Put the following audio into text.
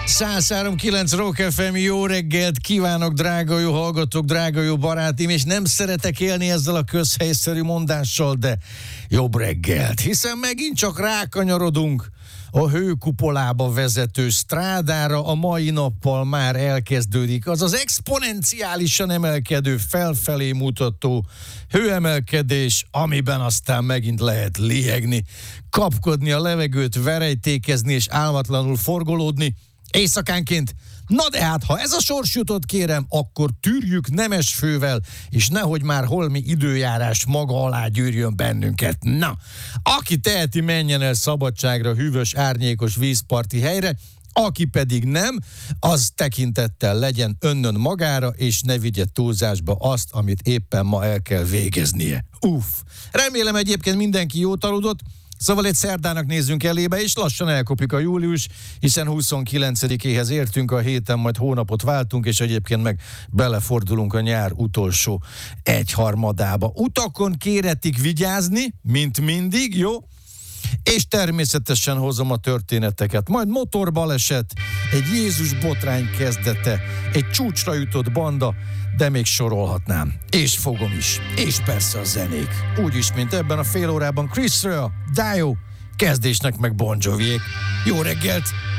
103.9 Rock FM, jó reggelt kívánok, drága jó hallgatók, drága jó barátim, és nem szeretek élni ezzel a közhelyszerű mondással, de jobb reggelt, hiszen megint csak rákanyarodunk a hőkupolába vezető strádára. A mai nappal már elkezdődik az exponenciálisan emelkedő, felfelé mutató hőemelkedés, amiben aztán megint lehet liegni, kapkodni a levegőt, verejtékezni és álmatlanul forgolódni éjszakánként. Na de hát, ha ez a sors jutott, kérem, akkor tűrjük nemes fővel, és nehogy már holmi időjárás maga alá gyűrjön bennünket. Na, aki teheti, menjen el szabadságra, hűvös, árnyékos vízparti helyre, aki pedig nem, az tekintettel legyen önnön magára, és ne vigye túlzásba azt, amit éppen ma el kell végeznie. Remélem egyébként mindenki jót aludott. Szóval egy szerdának nézzünk elébe, és lassan elkopik a július, hiszen 29-éhez értünk, a héten majd hónapot váltunk, és egyébként meg belefordulunk a nyár utolsó egyharmadába. Utakon kéretik vigyázni, mint mindig, jó? És természetesen hozom a történeteket. Majd motorbaleset, egy Jézus botrány kezdete, egy csúcsra jutott banda, de még sorolhatnám. És fogom is. És persze a zenék. Úgyis, mint ebben a fél órában Chris Rea, Dio, kezdésnek meg Bon Joviék. Jó reggelt!